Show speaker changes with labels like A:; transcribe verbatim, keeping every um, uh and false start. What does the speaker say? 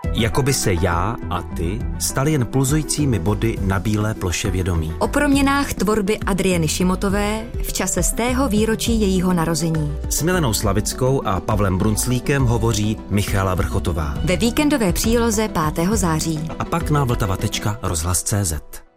A: Jakoby se já a ty stali jen pulzujícími body na bílé ploše vědomí.
B: O proměnách tvorby Adrieny Šimotové v čase stého výročí jejího narození.
A: S Milenou Slavickou a Pavlem Brunclíkem hovoří Michaela Vrchotová.
B: Ve víkendové příloze pátého září.
A: A pak na vltava tečka rozhlas tečka cé zet.